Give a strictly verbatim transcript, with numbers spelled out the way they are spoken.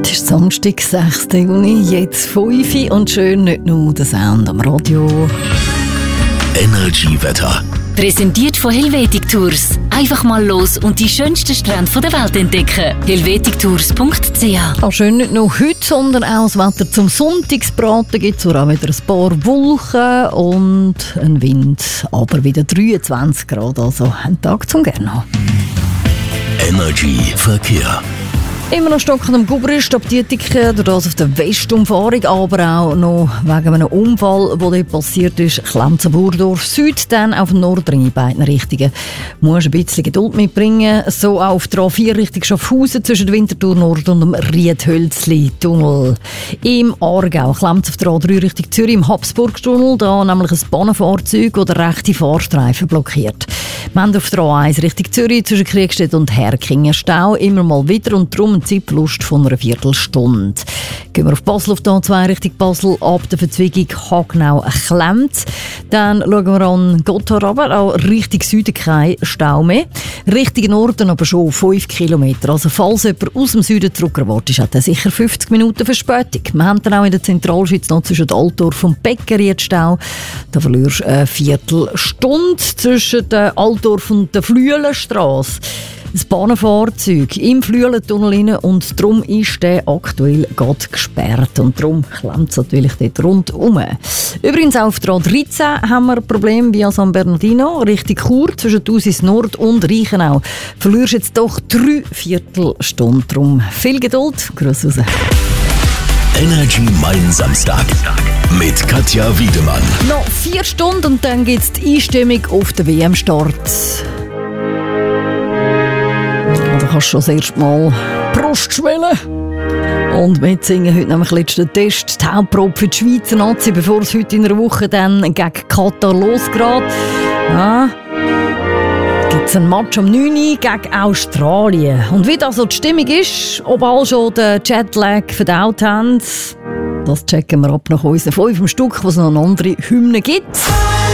Es ist Samstag, sechster Juni, jetzt fünf Uhr und schön nicht nur der Sound am Radio. Energy-Wetter. Präsentiert von Helvetic Tours. Einfach mal los und die schönsten Strände der Welt entdecken. helvetic tours punkt c h. Auch schön nicht nur heute, sondern auch das Wetter zum Sonntagsbraten gibt es auch wieder ein paar Wolken und ein Wind. Aber wieder dreiundzwanzig Grad, also ein Tag zum gerne haben. Energy Verkehr. Immer noch stockend am Gubrist, ab Dietiken, durch das auf der Westumfahrung, aber auch noch wegen einem Unfall, der dort passiert ist, Klemzen Burdorf Süd, dann auf den Nordring in beiden Richtungen. Du musst ein bisschen Geduld mitbringen, so auch auf der A vier Richtung Schaffhausen zwischen Winterthur Nord und dem Riedhölzli-Tunnel. Im Aargau Klemzen auf der A drei Richtung Zürich im Habsburg-Tunnel, da nämlich ein Bahnenfahrzeug, das den rechten Fahrstreifen blockiert. Wir haben auf der A eins Richtung Zürich zwischen Kriegstedt und Herkingen Stau, immer mal wieder und darum ein Zeitverlust von einer Viertelstunde. Gehen wir auf Basel auf der A zwei Richtung Basel, ab der Verzweigung Hagenau-Klemz. Dann schauen wir an Gotthard runter, auch Richtung Süden kein Stau mehr. Richtung Norden aber schon fünf Kilometer. Also falls jemand aus dem Süden zurückerwartet, hat er sicher fünfzig Minuten Verspätung. Wir haben dann auch in der Zentralschweiz noch zwischen Altdorf und Beckeried Stau. Da verlierst du eine Viertelstunde zwischen der Altdorf und der Flüelenstrasse. Das Bahnenfahrzeug im Flüelentunnel rein und darum ist der aktuell gerade gesperrt und darum klemmt es natürlich dort rundherum. Übrigens auch auf der A dreizehn haben wir ein Problem via San Bernardino, Richtung Chur, zwischen Thusis Nord und Reichenau. Verlierst jetzt doch drei Viertelstunden, darum viel Geduld, Grüß raus. Energy Mein Samstag mit Katja Wiedemann. Noch vier Stunden und dann gibt es die Einstimmung auf den W M-Start. Du kannst schon das erste Mal Brust schwellen und mitsingen. Heute nämlich letzten Test, die Hauptprobe für die Schweizer Nazi, bevor es heute in einer Woche dann gegen Katar losgeht. Ja, gibt es einen Match am neun Uhr gegen Australien. Und wie das so die Stimmung ist, ob alle schon den Jetlag verdaut haben, das checken wir ab nach unseren fünf Stück, wo es noch eine andere Hymne gibt.